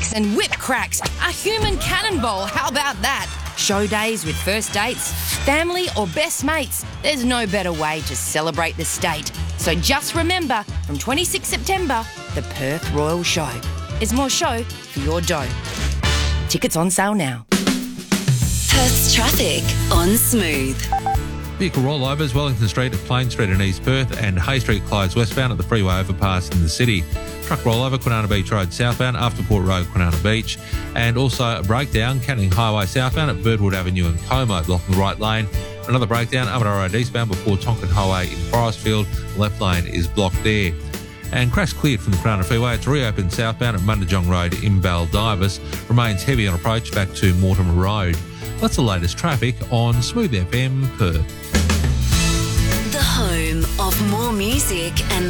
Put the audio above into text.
and whip cracks, a human cannonball, how about that? Show days with first dates, family or best mates. There's no better way to celebrate the state. So just remember, from 26 September, the Perth Royal Show. There's more show for your dough. Tickets on sale now. Perth's traffic on Smooth. Vehicle rollovers, Wellington Street, Plain Street in East Perth and Hay Street closed westbound at the freeway overpass in the city. Truck rollover, Kwinana Beach Road southbound, after Port Road, Kwinana Beach. And also a breakdown, Canning Highway southbound at Birdwood Avenue and Como, blocking the right lane. Another breakdown, Armadale Road eastbound before Tonkin Highway in Forestfield. The left lane is blocked there. And crash cleared from the Kwinana Freeway. It's reopened southbound at Mundajong Road in Baldivis. Remains heavy on approach back to Mortimer Road. That's the latest traffic on Smooth FM Perth. The home of more music and